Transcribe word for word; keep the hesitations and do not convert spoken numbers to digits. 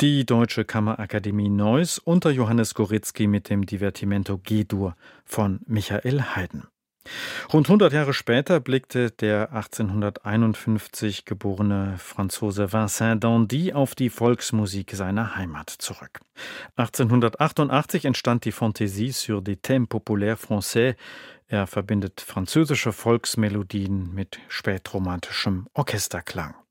Die Deutsche Kammerakademie Neuss unter Johannes Gorizki mit dem Divertimento G-Dur von Michael Haydn. Rund hundert Jahre später blickte der achtzehnhunderteinundfünfzig geborene Franzose Vincent d'Indy auf die Volksmusik seiner Heimat zurück. achtzehnhundertachtundachtzig entstand die Fantaisie sur des thèmes populaires français. Er verbindet französische Volksmelodien mit spätromantischem Orchesterklang.